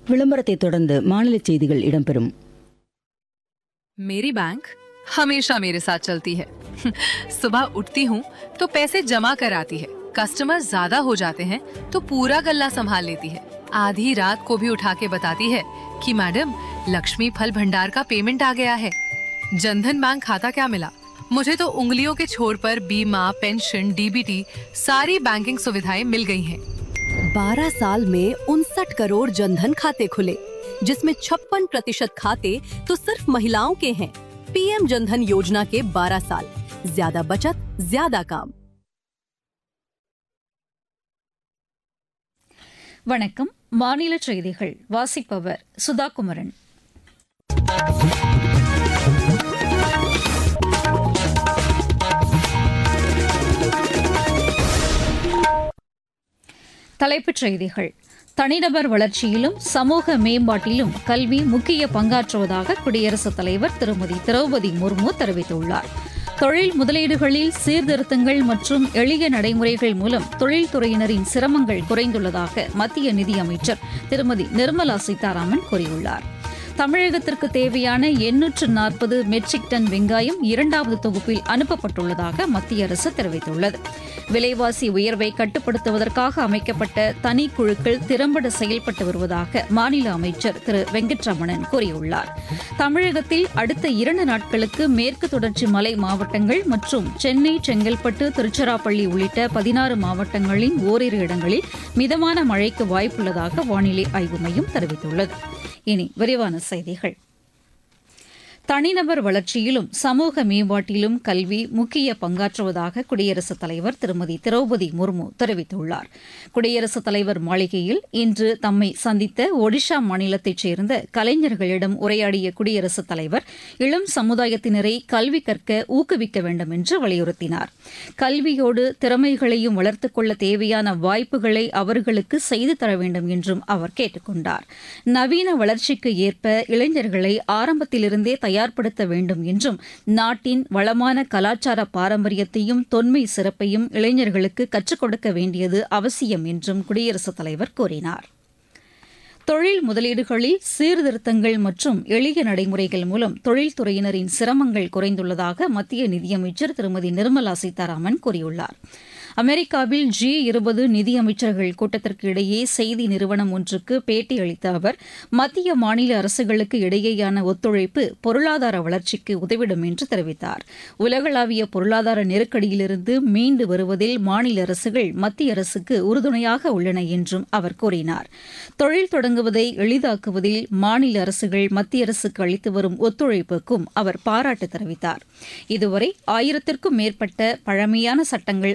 விளம்பரத்தை தொடர்ந்து மாநில செய்திகள் இடம்பெறும். मेरी बैंक हमेशा मेरे साथ चलती है। सुबह उठती हूँ तो पैसे जमा कर आती है, कस्टमर ज्यादा हो जाते हैं तो पूरा गल्ला संभाल लेती है, आधी रात को भी उठा के बताती है कि मैडम लक्ष्मी फल भंडार का पेमेंट आ गया है। जनधन बैंक खाता क्या मिला, मुझे तो उंगलियों के छोर पर बीमा, पेंशन, डीबीटी सारी बैंकिंग सुविधाएं मिल गई हैं। 12 साल में 59 करोड़ जनधन खाते खुले, जिसमें 56% खाते तो सिर्फ महिलाओं के हैं। पीएम जनधन योजना के 12 साल, ज्यादा बचत, ज्यादा काम। வணக்கம். மாநில செய்திகள் வாசிப்பவர் சுதா குமரன். தலைப்புச் செய்திகள். தனிநபர் வளர்ச்சியிலும் சமூக மேம்பாட்டிலும் கல்வி முக்கிய பங்காற்றுவதாக குடியரசுத் தலைவர் திருமதி திரௌபதி முர்மு தெரிவித்துள்ளார். தொழில் முதலீடுகளில் சீர்திருத்தங்கள் மற்றும் எளிய நடைமுறைகள் மூலம் தொழில்துறையினரின் சிரமங்கள் குறைந்துள்ளதாக மத்திய நிதியமைச்சர் திருமதி நிர்மலா சீதாராமன் கூறியுள்ளார். தமிழகத்திற்கு தேவையான 840 மெட்ரிக் டன் வெங்காயம் 2வது தொகுப்பில் அனுப்பப்பட்டுள்ளதாக மத்திய அரசு தெரிவித்துள்ளது. விலைவாசி உயர்வை கட்டுப்படுத்துவதற்காக அமைக்கப்பட்ட தனிக்குழுக்கள் திறம்பட செயல்பட்டு வருவதாக மாநில அமைச்சர் திரு வெங்கட்ரமணன் கூறியுள்ளார். தமிழகத்தில் அடுத்த 2 நாட்களுக்கு மேற்கு தொடர்ச்சி மலை மாவட்டங்கள் மற்றும் சென்னை, செங்கல்பட்டு, திருச்சிராப்பள்ளி உள்ளிட்ட 16 மாவட்டங்களின் ஓரிரு இடங்களில் மிதமான மழைக்கு வாய்ப்புள்ளதாக வானிலை ஆய்வு மையம் தெரிவித்துள்ளது. இனி விரிவான செய்திகள். தனிநபர் வளர்ச்சியிலும் சமூக மேம்பாட்டிலும் கல்வி முக்கிய பங்காற்றுவதாக குடியரசுத் தலைவர் திருமதி திரௌபதி முர்மு தெரிவித்துள்ளார். குடியரசுத் தலைவர் மாளிகையில் இன்று தம்மை சந்தித்த ஒடிஷா மாநிலத்தைச் சேர்ந்த கலைஞர்களிடம் உரையாடிய குடியரசுத் தலைவர் இளம் சமுதாயத்தினரை கல்வி கற்க ஊக்குவிக்க வேண்டும் என்று வலியுறுத்தினார். கல்வியோடு திறமைகளையும் வளர்த்துக் கொள்ள தேவையான வாய்ப்புகளை அவர்களுக்கு செய்து தர வேண்டும் என்றும் அவர் கேட்டுக் கொண்டார். நவீன வளர்ச்சிக்கு ஏற்ப இளைஞர்களை ஆரம்பத்திலிருந்தே தயார்படுத்த வேண்டும் என்றும் நாட்டின் வளமான கலாச்சார பாரம்பரியத்தையும் தொன்மை சிறப்பையும் இளைஞர்களுக்கு கற்றுக் கொடுக்க வேண்டியது அவசியம் என்றும் குடியரசுத் தலைவர் கூறினார். தொழில் முதலீடுகளில் சீர்திருத்தங்கள் மற்றும் எளிய நடைமுறைகள் மூலம் தொழில்துறையினரின் சிரமங்கள் குறைந்துள்ளதாக மத்திய நிதியமைச்சர் திருமதி நிர்மலா சீதாராமன் கூறியுள்ளார். அமெரிக்காவில் G20 நிதியமைச்சர்கள் கூட்டத்திற்கு இடையே செய்தி நிறுவனம் ஒன்றுக்கு பேட்டியளித்த அவர் மத்திய மாநில அரசுகளுக்கு இடையேயான ஒத்துழைப்பு பொருளாதார வளர்ச்சிக்கு உதவிடும் என்று தெரிவித்தார். உலகளாவிய பொருளாதார நெருக்கடியிலிருந்து மீண்டு வருவதில் மாநில அரசுகள் மத்திய அரசுக்கு உறுதுணையாக உள்ளன என்றும் அவர் கூறினார். தொழில் தொடங்குவதை எளிதாக்குவதில் மாநில அரசுகள் மத்திய அரசுக்கு அளித்து வரும் ஒத்துழைப்புக்கும் அவர் பாராட்டு தெரிவித்தார். இதுவரை 1000க்கும் மேற்பட்ட பழமையான சட்டங்கள்